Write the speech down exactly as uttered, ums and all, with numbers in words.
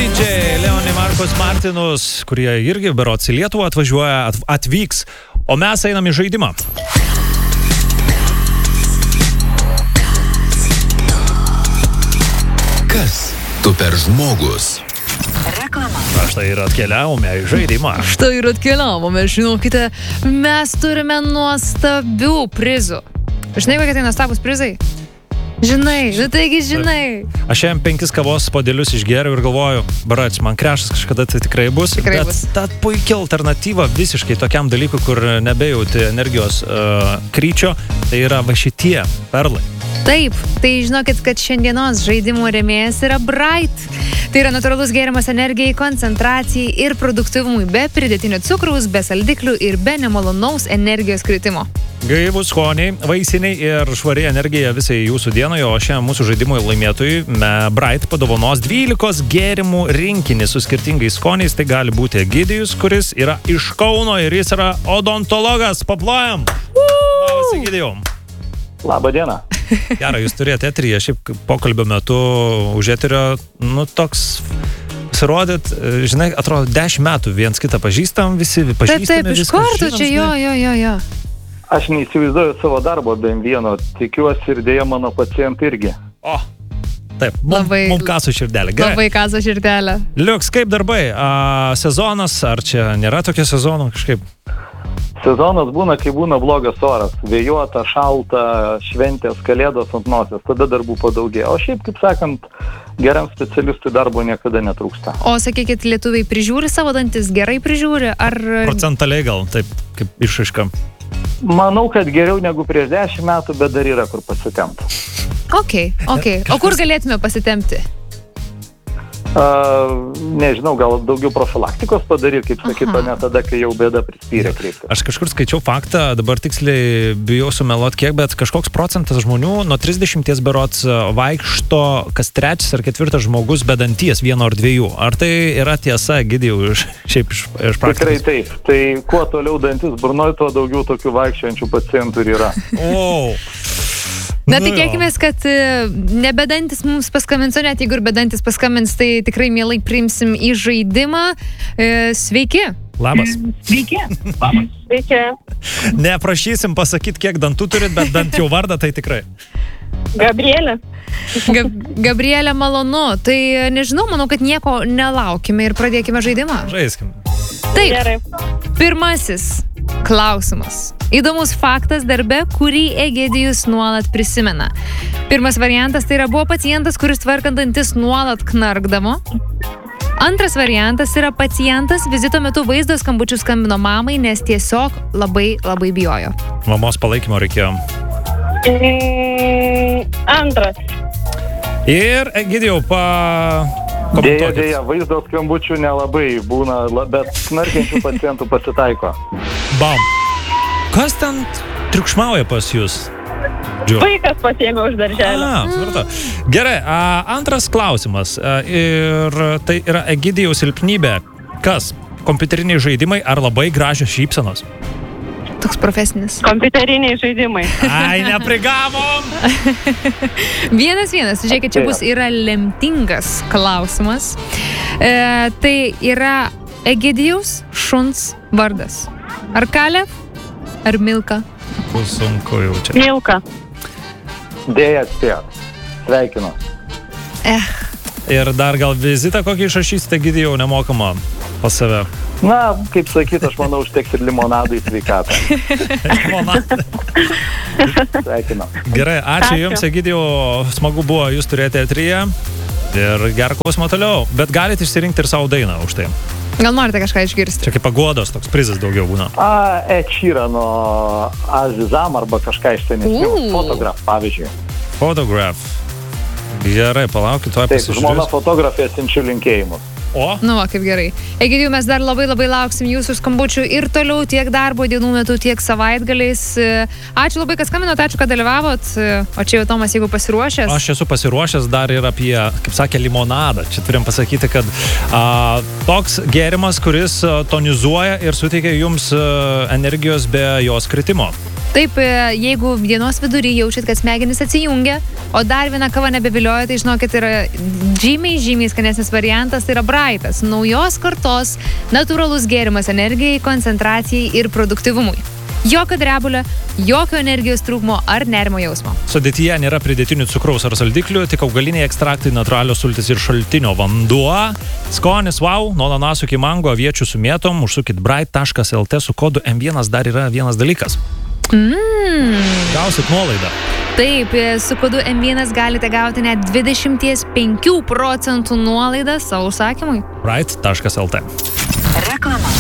didžėj Leonį Markus Martinus, kurie irgi berods į Lietuvą atvažiuoja, atvyks, o mes einam į žaidimą. Kas tu per žmogus? Reklama. Štai ir atkeliavome į žaidimą. Štai ir atkeliavome, žinokite, mes turime nuostabių prizų. Žinai, kokie tai nuostabus prizai? Žinai, nu taigi žinai. Aš šiandien penkis kavos podėlius išgėriau ir galvoju, brats, man krešas kažkada tai tikrai bus. Tikrai bet bus. Ta puikia alternatyva visiškai tokiam dalykui, kur nebejauti energijos uh, kryčio, tai yra va šitie perlai. Taip, tai žinokit, kad šiandienos žaidimų rėmėjas yra Bright. Tai yra natūralus gėrimas energijai, koncentracijai ir produktyvumui, be pridėtinio cukraus, be saldiklių ir be nemalonaus energijos kritimo. Gaivūs skoniai, vaisiniai ir švari energija visai jūsų dienai, o šiandien mūsų žaidimų laimėtojui Bright padovanos dvylikos gėrimų rinkinį su skirtingais skoniais. Tai gali būti Egidijus, kuris yra iš Kauno ir jis yra odontologas. Paplojam! Labas, Egidijau! Labą dieną. Gerai, jūs turėjote eteryje, šiaip pokalbio metu už eterio, nu toks pasirodyt, žinai, atrodo, dešimt metų viens kitą pažįstam, visi pažįstame. Taip, taip, iš karto čia, jo, jo, jo, jo. Aš neįsivaizduoju savo darbo be vieno, tikiuosi ir dėja mano pacientai irgi. O, taip, mum, Labai- mum kaso širdelė. Gerai. Labai kazo širdelė. Liuks, kaip darbai? A, sezonas, ar čia nėra tokio sezono kažkaip? Sezonas būna, kai būna blogas oras, vėjuota, šalta, šventės, kalėdos ant nosies, tada darbų padaugėja. O šiaip, kaip sakant, geram specialistui darbo niekada netrūksta. O sakykit, lietuviai prižiūri savo dantis, gerai prižiūri, ar... Procentaliai gal, taip, kaip išaiška. Manau, kad geriau negu prieš dešimt metų, bet dar yra kur pasitemti. Ok, ok. O kur galėtume pasitempti? Uh, nežinau, gal daugiau profilaktikos padaryti, kaip sakyt, o ne tada, kai jau bėda prispyrė kreiptis. Aš kažkur skaičiau faktą, dabar tiksliai bijau sumeluot kiek, bet kažkoks procentas žmonių nuo trisdešimties berods vaikšto kas trečias ar ketvirtas žmogus be danties, vieno ar dviejų. Ar tai yra tiesa, Egidijau, iš, šiaip iš, iš praktikos? Tikrai taip. Tai kuo toliau dantis burnoj, tuo daugiau tokių vaikščiančių pacientų ir yra. O. Na, tikėkime, kad e, nebedantis mums paskambins, o net jeigu ir bedantis paskambins, tai tikrai mielai priimsim į žaidimą. E, sveiki. Labas. Sveiki. Labas. Sveiki. Neprašysim pasakyti, kiek dantų turit, bet bent jau vardą tai tikrai. Gabrielė. Ga Gabrielė, malonu. Tai e, nežinau, manau, kad nieko nelaukime ir pradėkime žaidimą. Žaiskim. Taip, Gerai. pirmasis klausimas. Įdomus faktas darbe, kurį Egidijus nuolat prisimena. Pirmas variantas tai yra buvo pacientas, kuris tvarkant dantis nuolat knarkdavo. Antras variantas yra pacientas vizito metu vaizdo skambučių skambino mamai, nes tiesiog labai labai bijojo. Mamos palaikymo reikėjo. Mm, antras. Ir Egidijau, pa... Dėja, komentuokit. dėja, vaizdo skambučių nelabai būna, la- bet knarkiančių pacientų pasitaiko. Bam. Kas ten triukšmauja pas jūs? Džiu. Vaikas pasiėmė už darželį. A, supratau. Gerai, a, antras klausimas. A, ir tai yra Egidijaus silpnybė. Kas? Kompiuteriniai žaidimai ar labai gražios šypsenos? Toks profesinis. Kompiuteriniai žaidimai. Ai, neprigavom! Vienas vienas, žiūrėkit, čia bus yra lemtingas klausimas. E, tai yra Egidijaus šuns vardas. Ar Kalev, ar Milka? Bus sunku jau čia. Milka. Dėja, atspėjot. Sveikinu. Eh, Ir dar gal vizitą kokį išrašysite Egidijau nemokamą pas save. Na, kaip sakyt, aš manau, užteks ir limonadų į sveikatą. Sveikinu. Gerai, ačiū, Ačiū. Jums, Egidijau, smagu buvo jūs turėti eteryje. Ir gerą klausimą toliau. Bet galite išsirinkti ir savo dainą už tai. gal norite kažką išgirsti? Čia kaip paguodos, toks prizas daugiau būna. A, Ed Sheerano Azizam arba kažką iš senesnių. U. Fotograf, pavyzdžiui. Photograph. Gerai, palaukit, tuoj Taip, žmona pasižiūrėsiu. fotografė siunčiu linkėjimus. O, Nu, va, kaip gerai. Egidijau, mes dar labai labai lauksim jūsų skambučių ir toliau tiek darbo dienų metu, tiek savaitgaliais. Ačiū labai, kad skambinot, ačiū, kad dalyvavot. O čia jau Tomas, jeigu pasiruošęs. aš esu pasiruošęs dar ir apie, kaip sakė, limonadą. Čia turim pasakyti, kad a, toks gėrimas, kuris a, tonizuoja ir suteikia jums a, energijos be jos kritimo. Taip, jeigu dienos vidury jaučiat, kad smegenys atsijungia, o dar viena kava nebevilioja, tai žinokit, yra žymiai, žymiai skanesnis variantas, tai yra Brightas. Naujos kartos natūralus gėrimas energijai, koncentracijai ir produktyvumui. Jokio drebulio, jokio energijos trūkumo ar nerimo jausmo. Sudėtyje nėra pridėtinių cukraus ar saldiklių, tik augaliniai ekstraktai, natūralios sultys ir šaltinio vanduo. Skonis wow, nuo ananasų iki mango, aviečių su mėtom, užsukit bright taškas el te su kodu em vienas, dar yra vienas dalykas. Mm. Gausit nuolaidą. Taip, su kodu em vienas galite gauti net dvidešimt penkių procentų nuolaidą savo užsakymui. bright taškas el te. Reklama.